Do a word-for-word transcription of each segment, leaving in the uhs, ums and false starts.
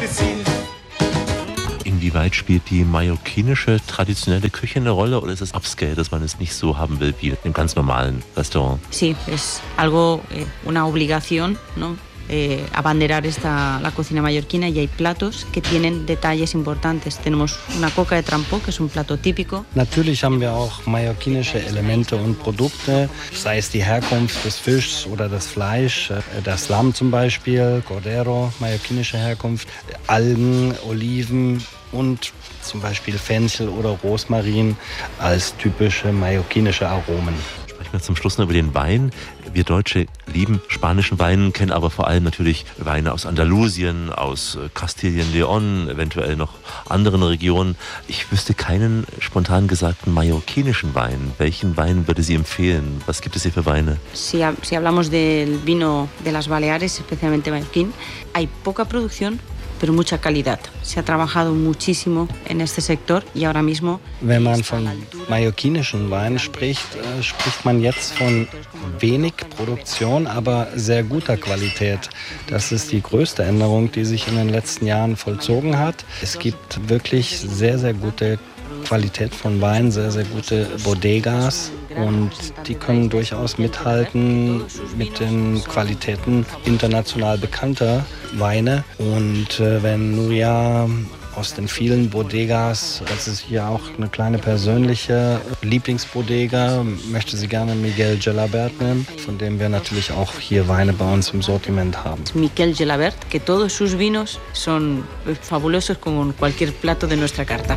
Inwieweit spielt die mallorquinische traditionelle Küche eine Rolle oder ist es upscale, dass man es nicht so haben will wie im ganz normalen Restaurant? Sí, es algo, eh, una obligación, ¿no? Eh, abanderar esta, la cocina mallorquina y hay platos que tienen detalles importantes. Tenemos una coca de trampó, que es un plato típico. Natürlich haben wir auch mallorquinische Elemente und Produkte, sei es die Herkunft des Fischs oder das Fleisch, das Lamm zum Beispiel, Cordero, mallorquinische Herkunft, Algen, Oliven und zum Beispiel Fenchel oder Rosmarin als typische mallorquinische Aromen. Sprechen wir zum Schluss noch über den Wein. Wir Deutsche lieben spanischen Wein, kennen aber vor allem natürlich Weine aus Andalusien, aus Kastilien-León, eventuell noch anderen Regionen. Ich wüsste keinen spontan gesagten mallorquinischen Wein. Welchen Wein würde Sie empfehlen? Was gibt es hier für Weine? Si, si hablamos del vino de las Baleares, especialmente mallorquín, hay poca producción, pero mucha calidad. Se ha trabajado muchísimo en este sector y ahora mismo... Wenn man von mallorquinischen Wein spricht, äh, spricht man jetzt von wenig Produktion, aber sehr guter Qualität. Das ist die größte Änderung, die sich in den letzten Jahren vollzogen hat. Es gibt wirklich sehr, sehr gute Qualität von Wein, sehr, sehr gute Bodegas und die können durchaus mithalten mit den Qualitäten international bekannter Weine. Und äh, wenn Nuria aus den vielen Bodegas, das ist hier auch eine kleine persönliche Lieblingsbodega, möchte sie gerne Miguel Gelabert nehmen, von dem wir natürlich auch hier Weine bei uns im Sortiment haben. Miguel Gelabert, que todos sus vinos son fabulosos con cualquier plato de nuestra carta.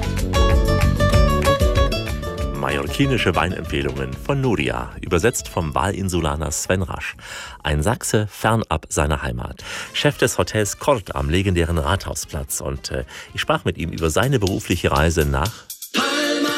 Mallorquinische Weinempfehlungen von Nuria, übersetzt vom Wahlinsulaner Sven Rasch. Ein Sachse fernab seiner Heimat. Chef des Hotels Cort am legendären Rathausplatz. Und äh, ich sprach mit ihm über seine berufliche Reise nach Palma,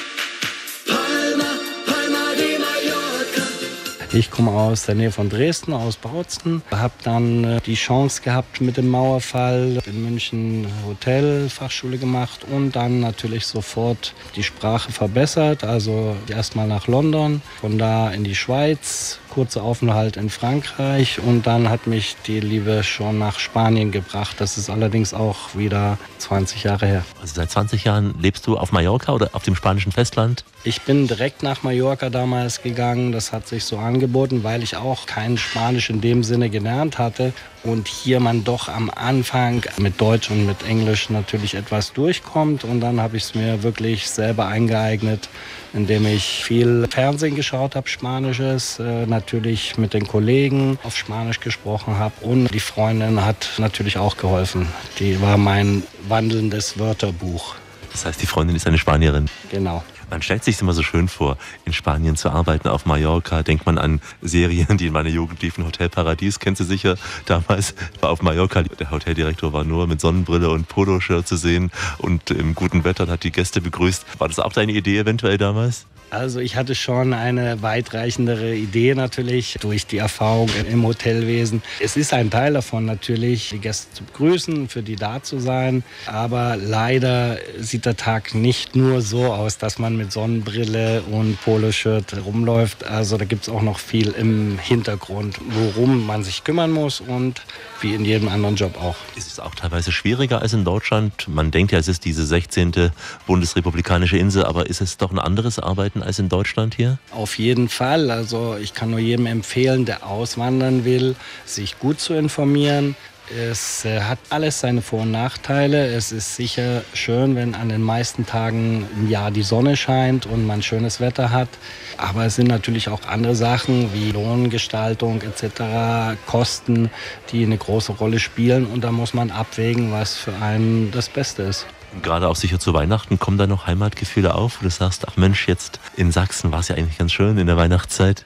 Palma, Palma de Mallorca. Ich komme aus der Nähe von Dresden, aus Bautzen. Habe dann äh, die Chance gehabt mit dem Mauerfall in München Hotelfachschule gemacht und dann natürlich sofort die Sprache verbessert. Also erstmal nach London, von da in die Schweiz, kurzer Aufenthalt in Frankreich und dann hat mich die Liebe schon nach Spanien gebracht. Das ist allerdings auch wieder zwanzig Jahre her. Also seit zwanzig Jahren lebst du auf Mallorca oder auf dem spanischen Festland? Ich bin direkt nach Mallorca damals gegangen. Das hat sich so angeboten, weil ich auch kein Spanisch in dem Sinne gelernt hatte. Und hier man doch am Anfang mit Deutsch und mit Englisch natürlich etwas durchkommt. Und dann habe ich es mir wirklich selber eingeeignet, indem ich viel Fernsehen geschaut habe, Spanisches, äh, natürlich mit den Kollegen auf Spanisch gesprochen habe. Und die Freundin hat natürlich auch geholfen. Die war mein wandelndes Wörterbuch. Das heißt, die Freundin ist eine Spanierin? Genau. Man stellt sich immer so schön vor, in Spanien zu arbeiten, auf Mallorca. Denkt man an Serien, die in meiner Jugend liefen. Hotel Paradies, kennst du sicher. Damals war auf Mallorca, der Hoteldirektor war nur mit Sonnenbrille und Poloshirt zu sehen und im guten Wetter und hat die Gäste begrüßt. War das auch deine Idee eventuell damals? Also ich hatte schon eine weitreichendere Idee natürlich durch die Erfahrung im Hotelwesen. Es ist ein Teil davon natürlich, die Gäste zu begrüßen, für die da zu sein. Aber leider sieht der Tag nicht nur so aus, dass man mit Sonnenbrille und Poloshirt rumläuft. Also da gibt es auch noch viel im Hintergrund, worum man sich kümmern muss und wie in jedem anderen Job auch. Ist es auch teilweise schwieriger als in Deutschland? Man denkt ja, es ist diese sechzehnte bundesrepublikanische Insel, aber ist es doch ein anderes Arbeiten als in Deutschland hier? Auf jeden Fall. Also ich kann nur jedem empfehlen, der auswandern will, sich gut zu informieren. Es äh, hat alles seine Vor- und Nachteile. Es ist sicher schön, wenn an den meisten Tagen im Jahr die Sonne scheint und man schönes Wetter hat. Aber es sind natürlich auch andere Sachen wie Lohngestaltung et cetera, Kosten, die eine große Rolle spielen. Und da muss man abwägen, was für einen das Beste ist. Gerade auch sicher zu Weihnachten, kommen da noch Heimatgefühle auf, wo du sagst, ach Mensch, jetzt in Sachsen war es ja eigentlich ganz schön in der Weihnachtszeit?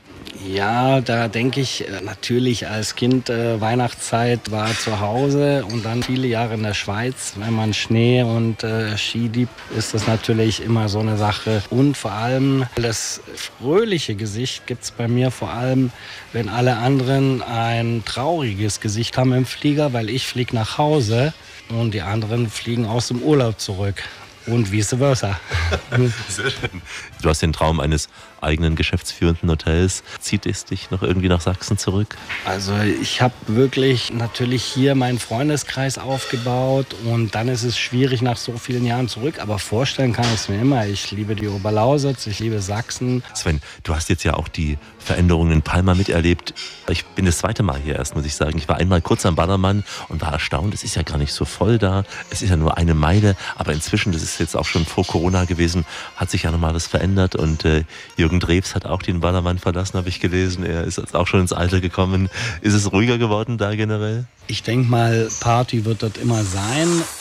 Ja, da denke ich natürlich als Kind, äh, Weihnachtszeit war zu Hause und dann viele Jahre in der Schweiz. Wenn man Schnee und äh, Ski liebt, ist das natürlich immer so eine Sache. Und vor allem das fröhliche Gesicht gibt es bei mir vor allem, wenn alle anderen ein trauriges Gesicht haben im Flieger, weil ich fliege nach Hause und die anderen fliegen aus dem Urlaub zurück. und vice versa. Sehr schön. Du hast den Traum eines eigenen geschäftsführenden Hotels. Zieht es dich noch irgendwie nach Sachsen zurück? Also ich habe wirklich natürlich hier meinen Freundeskreis aufgebaut und dann ist es schwierig nach so vielen Jahren zurück, aber vorstellen kann ich es mir immer. Ich liebe die Oberlausitz, ich liebe Sachsen. Sven, du hast jetzt ja auch die Veränderungen in Palma miterlebt. Ich bin das zweite Mal hier erst, muss ich sagen. Ich war einmal kurz am Ballermann und war erstaunt, es ist ja gar nicht so voll da. Es ist ja nur eine Meile, aber inzwischen, das ist jetzt auch schon vor Corona gewesen, hat sich ja nochmal was verändert und äh, Jürgen Drews hat auch den Ballermann verlassen, habe ich gelesen. Er ist jetzt auch schon ins Alter gekommen. Ist es ruhiger geworden da generell? Ich denke mal, Party wird dort immer sein.